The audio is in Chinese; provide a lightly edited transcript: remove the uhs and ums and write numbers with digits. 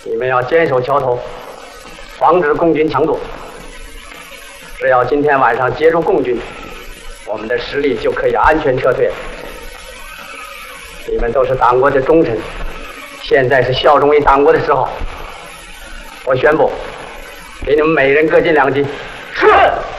你们要坚守桥头，防止共军强夺。只要今天晚上接住共军，我们的实力就可以安全撤退了。你们都是党国的忠臣，现在是效忠于党国的时候。我宣布，给你们每人各进2级。 是。